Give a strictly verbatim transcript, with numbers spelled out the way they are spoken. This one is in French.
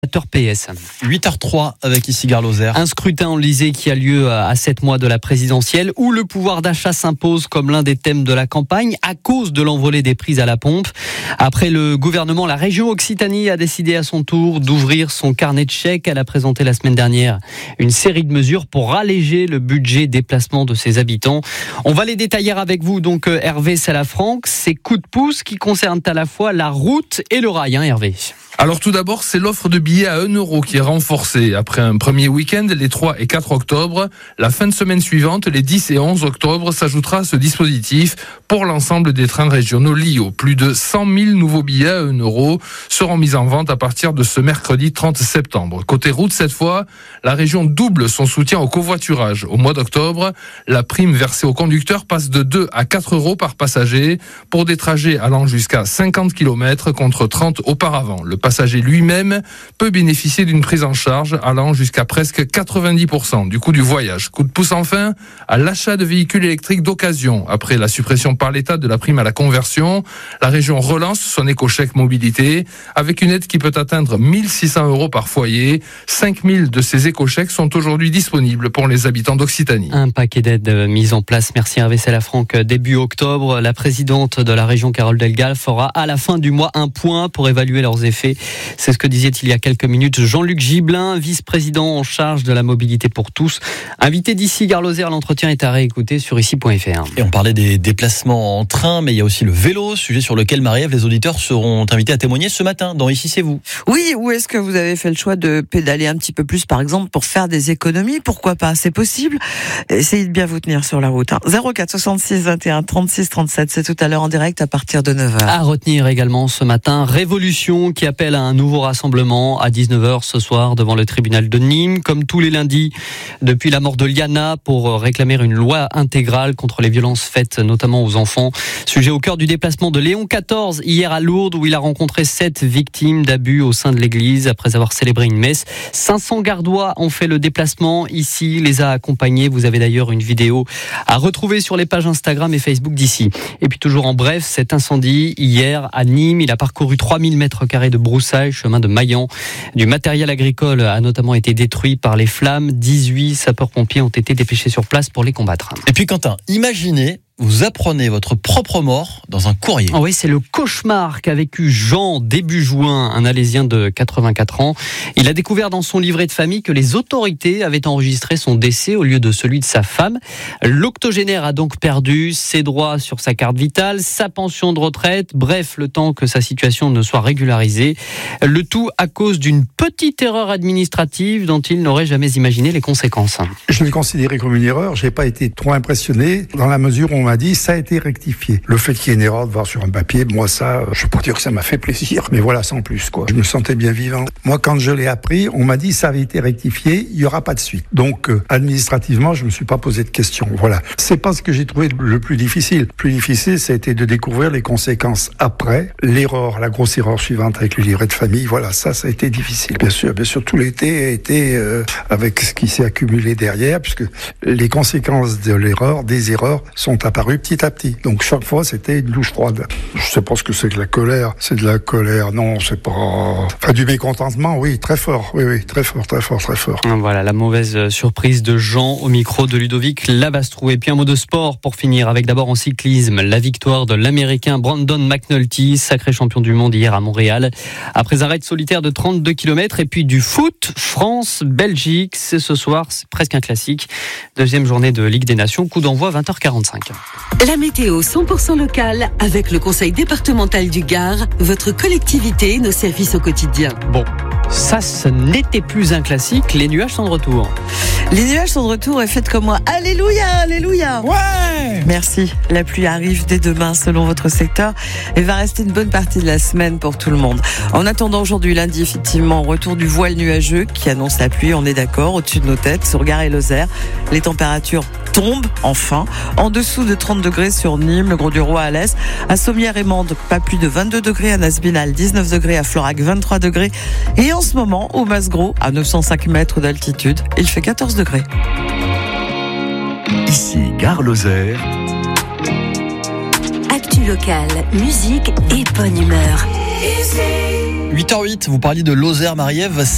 P S. huit heures trois avec ici Gare Lozère. Un scrutin enlisé qui a lieu à sept mois de la présidentielle où le pouvoir d'achat s'impose comme l'un des thèmes de la campagne à cause de l'envolée des prix à la pompe. Après le gouvernement, la région Occitanie a décidé à son tour d'ouvrir son carnet de chèques. Elle a présenté la semaine dernière une série de mesures pour alléger le budget déplacement de ses habitants. On va les détailler avec vous. Donc Hervé Salafranc, ces coups de pouce qui concernent à la fois la route et le rail, hein, Hervé. Alors tout d'abord, c'est l'offre de billets à un euro qui est renforcée. Après un premier week-end, les trois et quatre octobre, la fin de semaine suivante, les dix et onze octobre, s'ajoutera à ce dispositif pour l'ensemble des trains régionaux L I O. Plus de cent mille nouveaux billets à un euro seront mis en vente à partir de ce mercredi trente septembre. Côté route, cette fois, la région double son soutien au covoiturage. Au mois d'octobre, la prime versée aux conducteurs passe de deux à quatre euros par passager pour des trajets allant jusqu'à cinquante kilomètres contre trente auparavant. Le passager lui-même peut bénéficier d'une prise en charge allant jusqu'à presque quatre-vingt-dix pour cent du coût du voyage. Coup de pouce enfin à l'achat de véhicules électriques d'occasion. Après la suppression par l'État de la prime à la conversion, la région relance son éco-chèque mobilité avec une aide qui peut atteindre mille six cents euros par foyer. cinq mille de ces éco-chèques sont aujourd'hui disponibles pour les habitants d'Occitanie. Un paquet d'aides mis en place. Merci Hervé Salafranc. Début octobre, la présidente de la région, Carole Delga, fera à la fin du mois un point pour évaluer leurs effets. C'est ce que disait il y a quelques minutes Jean-Luc Gibelin, vice-président en charge de la mobilité pour tous. Invité d'ici Gare Lozère, l'entretien est à réécouter sur ici point f r. Et on parlait des déplacements en train, mais il y a aussi le vélo, sujet sur lequel, Marie-Ève, les auditeurs seront invités à témoigner ce matin dans Ici c'est vous. Oui, ou est-ce que vous avez fait le choix de pédaler un petit peu plus, par exemple, pour faire des économies? Pourquoi pas? C'est possible. Essayez de bien vous tenir sur la route. Hein. zéro quatre soixante-six vingt et un trente-six trente-sept, c'est tout à l'heure en direct à partir de neuf heures. À retenir également ce matin, Révolution qui appelle à un nouveau rassemblement à dix-neuf heures ce soir devant le tribunal de Nîmes, comme tous les lundis depuis la mort de Liana, pour réclamer une loi intégrale contre les violences faites notamment aux enfants. Sujet au cœur du déplacement de Léon quatorze hier à Lourdes où il a rencontré sept victimes d'abus au sein de l'église après avoir célébré une messe. cinq cents gardois ont fait le déplacement ici, les a accompagnés. Vous avez d'ailleurs une vidéo à retrouver sur les pages Instagram et Facebook d'ici. Et puis toujours en bref, cet incendie hier à Nîmes, il a parcouru trois mille mètres carrés de broussailles, chemin de Maillan. Du matériel agricole a notamment été détruit par les flammes. dix-huit sapeurs-pompiers ont été dépêchés sur place pour les combattre. Et puis Quentin, imaginez, vous apprenez votre propre mort dans un courrier. Oh oui, c'est le cauchemar qu'a vécu Jean début juin, un Alésien de quatre-vingt-quatre ans. Il a découvert dans son livret de famille que les autorités avaient enregistré son décès au lieu de celui de sa femme. L'octogénaire a donc perdu ses droits sur sa carte vitale, sa pension de retraite, bref, le temps que sa situation ne soit régularisée. Le tout à cause d'une petite erreur administrative dont il n'aurait jamais imaginé les conséquences. Je l'ai considéré comme une erreur, j'ai pas été trop impressionné dans la mesure où on m'a dit ça a été rectifié. Le fait qu'il y ait une erreur de voir sur un papier, moi ça, je peux pas dire que ça m'a fait plaisir, mais voilà, sans plus quoi. Je me sentais bien vivant. Moi quand je l'ai appris, on m'a dit ça avait été rectifié, il y aura pas de suite. Donc euh, administrativement, je me suis pas posé de questions. Voilà. C'est pas ce que j'ai trouvé le plus difficile. Le plus difficile, ça a été de découvrir les conséquences après, l'erreur, la grosse erreur suivante avec le livret de famille. Voilà, ça, ça a été difficile. Bien sûr, bien sûr, tout l'été a été euh, avec ce qui s'est accumulé derrière, puisque les conséquences de l'erreur, des erreurs, sont apparues petit à petit. Donc chaque fois, c'était une douche froide. Je sais pas ce que c'est que la colère. C'est de la colère, non, c'est pas... Enfin, du mécontentement, oui, très fort. Oui, oui, très fort, très fort, très fort. Voilà, la mauvaise surprise de Jean au micro de Ludovic Labastrou. Et puis un mot de sport pour finir, avec d'abord en cyclisme, la victoire de l'Américain Brandon McNulty, sacré champion du monde hier à Montréal, après un raid solitaire de trente-deux kilomètres. Et puis du foot, France-Belgique, c'est ce soir, c'est presque un classique. Deuxième journée de Ligue des Nations, coup d'envoi vingt heures quarante-cinq. La météo cent pour cent locale avec le conseil départemental du Gard, votre collectivité, nos services au quotidien. Bon, ça, ce n'était plus un classique, les nuages sont de retour. Les nuages sont de retour et faites comme moi. Alléluia, alléluia. Ouais. Merci. La pluie arrive dès demain selon votre secteur et va rester une bonne partie de la semaine pour tout le monde. En attendant aujourd'hui lundi, effectivement, retour du voile nuageux qui annonce la pluie, on est d'accord, au-dessus de nos têtes, sur Gare et Lozère. Les températures tombent enfin, en dessous de trente degrés sur Nîmes, le Gros-du-Roi à l'est, à Sommières et Mende, pas plus de vingt-deux degrés, à Nasbinal, dix-neuf degrés, à Florac, vingt-trois degrés. Et en ce moment, au Mas-Gros, à neuf cent cinq mètres d'altitude, il fait quatorze degrés. Ici, Gare Lozère. Actu locale, musique et bonne humeur. huit heures huit, vous parliez de Lozère, Marie-Ève.